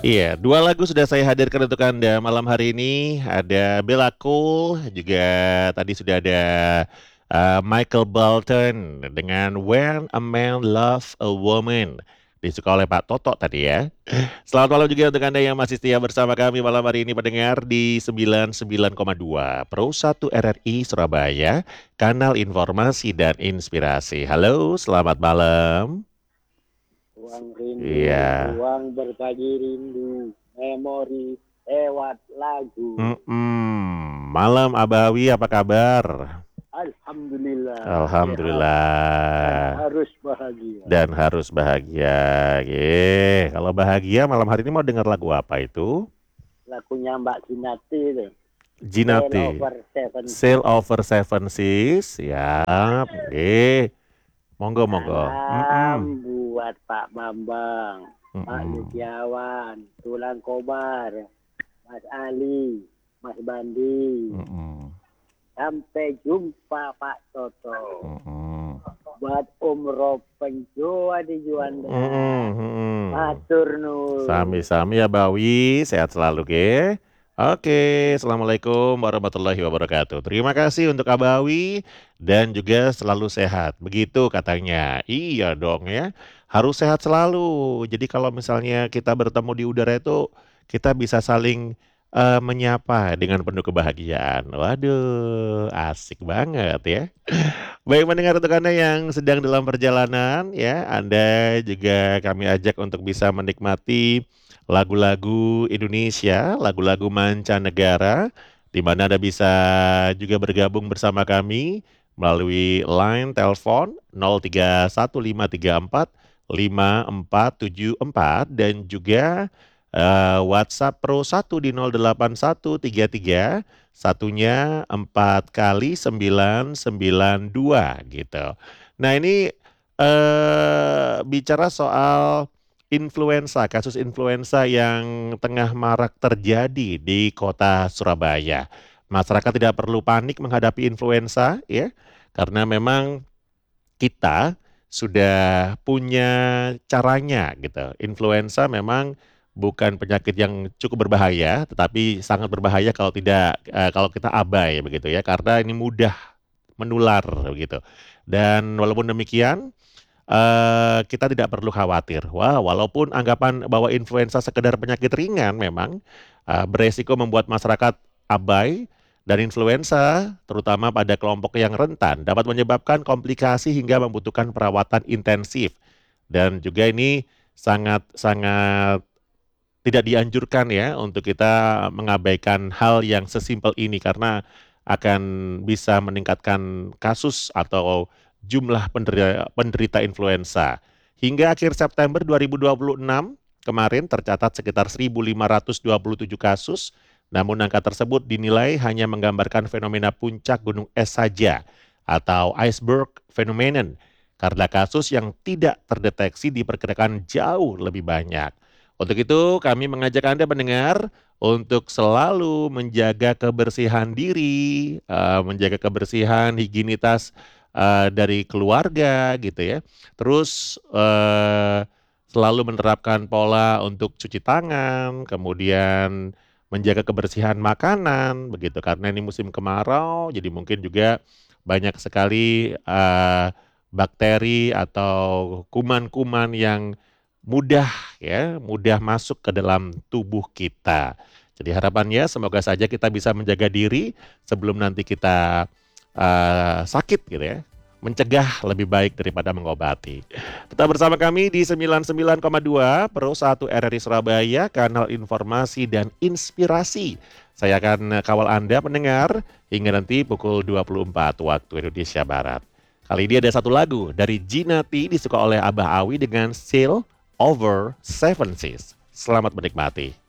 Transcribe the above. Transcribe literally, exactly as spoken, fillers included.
Iya, dua lagu sudah saya hadirkan untuk Anda malam hari ini. Ada Bella Cole, juga tadi sudah ada uh, Michael Bolton dengan When a Man Loves a Woman. Disuka oleh Pak Toto tadi ya. Selamat malam juga untuk Anda yang masih setia bersama kami malam hari ini pendengar di sembilan puluh sembilan koma dua Pro satu R R I Surabaya, kanal informasi dan inspirasi. Halo, selamat malam. Ruang rindu, Iya. ruang berbagi rindu, memori lewat lagu. Mm-mm. Malam Abawi, apa kabar? Alhamdulillah, sehat dan Alhamdulillah. harus bahagia. Dan harus bahagia. Ye. Kalau bahagia malam hari ini mau dengar lagu apa itu? Lagunya Mbak Jinati itu. Sail Jinati. Over Seven Sail Seas. Over Seven Seas. Siap. Ye. Monggo, monggo. Salam Mm-mm. buat Pak Bambang, Pak Mm-mm. Lukiawan, Tulang Kobar, Mas Ali, Mas Bandi. Mm-mm. Sampai jumpa Pak Toto. Mm-mm. Buat Om Ropeng Joa di Juanda. Mm-mm. Mm-mm. Matur nuwun. Sami-sami ya Bawi, sehat selalu ke. Oke, Assalamualaikum warahmatullahi wabarakatuh. Terima kasih untuk Abawi dan juga selalu sehat. Begitu katanya. Iya dong ya, harus sehat selalu. Jadi kalau misalnya kita bertemu di udara itu, kita bisa saling eh, menyapa dengan penuh kebahagiaan. Waduh, asik banget ya. Baik mendengar untuk Anda yang sedang dalam perjalanan ya, Anda juga kami ajak untuk bisa menikmati lagu-lagu Indonesia, lagu-lagu mancanegara, di mana Anda bisa juga bergabung bersama kami melalui line telepon nol tiga satu lima tiga empat lima empat tujuh empat dan juga eh, WhatsApp Pro satu di nol delapan satu tiga tiga satunya empat kali sembilan sembilan dua gitu. Nah ini eh bicara soal influenza, kasus influenza yang tengah marak terjadi di kota Surabaya. Masyarakat tidak perlu panik menghadapi influenza ya, karena memang kita sudah punya caranya gitu. Influenza memang bukan penyakit yang cukup berbahaya, tetapi sangat berbahaya kalau tidak eh, kalau kita abai begitu ya, karena ini mudah menular begitu. Dan walaupun demikian, eh, kita tidak perlu khawatir. Wah, walaupun anggapan bahwa influenza sekedar penyakit ringan memang eh, beresiko membuat masyarakat abai dan influenza, terutama pada kelompok yang rentan, dapat menyebabkan komplikasi hingga membutuhkan perawatan intensif. Dan juga ini sangat-sangat tidak dianjurkan ya untuk kita mengabaikan hal yang sesimpel ini karena akan bisa meningkatkan kasus atau jumlah penderita, penderita influenza. Hingga akhir September dua ribu dua puluh enam kemarin tercatat sekitar seribu lima ratus dua puluh tujuh kasus, namun angka tersebut dinilai hanya menggambarkan fenomena puncak gunung es saja atau iceberg phenomenon karena kasus yang tidak terdeteksi diperkirakan jauh lebih banyak. Untuk itu kami mengajak Anda mendengar untuk selalu menjaga kebersihan diri, eh, menjaga kebersihan higienitas eh, dari keluarga gitu ya. Terus eh, selalu menerapkan pola untuk cuci tangan, kemudian menjaga kebersihan makanan begitu karena ini musim kemarau, jadi mungkin juga banyak sekali eh, bakteri atau kuman-kuman yang mudah ya, mudah masuk ke dalam tubuh kita. Jadi harapannya semoga saja kita bisa menjaga diri sebelum nanti kita eh, sakit gitu ya. Mencegah lebih baik daripada mengobati. Tetap bersama kami di sembilan puluh sembilan koma dua Pro satu R R I Surabaya, kanal informasi dan inspirasi. Saya akan kawal Anda pendengar hingga nanti pukul dua puluh empat waktu Indonesia Barat. Kali ini ada satu lagu dari Jinati disuka oleh Abah Awi dengan Sail Over Seven Seas. Selamat menikmati.